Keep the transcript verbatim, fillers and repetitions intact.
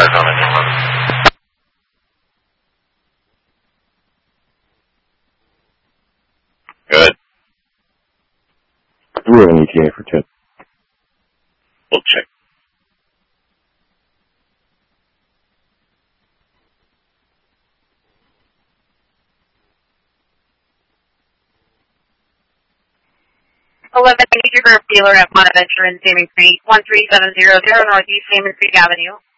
advise on anyone. Good. We're on E T A for ten. We'll check. eleven, major group dealer at Bonaventure in Salmon Creek, one three seven zero zero Northeast Salmon Creek Avenue.